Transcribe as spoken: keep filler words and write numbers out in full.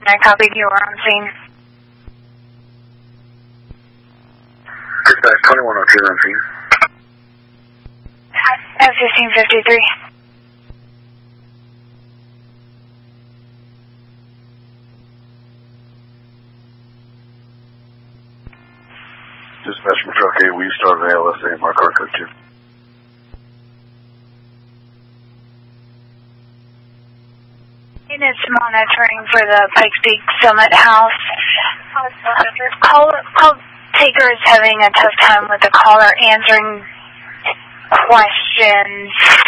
I copied you were on scene. Dispatch twenty-one oh two on scene. F fifteen fifty-three. Dispatch from truck eight, we start the L S A, mark R code two. Units monitoring for the Pikes Peak Summit House. Call, call taker is having a tough time with the caller answering questions.